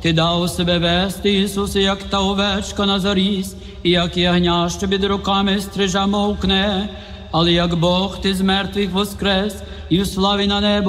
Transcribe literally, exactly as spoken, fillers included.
Ти дав себе вести, Ісусе, як та овечка на заріз, і як ягня, що під руками стрижа мовкне, але як Бог ти з мертвих воскрес, і в славі на небо